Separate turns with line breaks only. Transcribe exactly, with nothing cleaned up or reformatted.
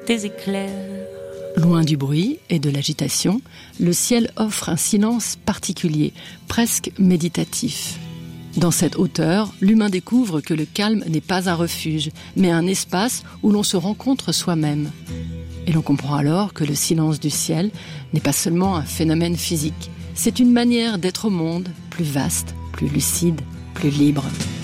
des éclairs.
Loin du bruit et de l'agitation, le ciel offre un silence particulier, presque méditatif. Dans cette hauteur, l'humain découvre que le calme n'est pas un refuge, mais un espace où l'on se rencontre soi-même. Et l'on comprend alors que le silence du ciel n'est pas seulement un phénomène physique, c'est une manière d'être au monde plus vaste, plus lucide, plus libre.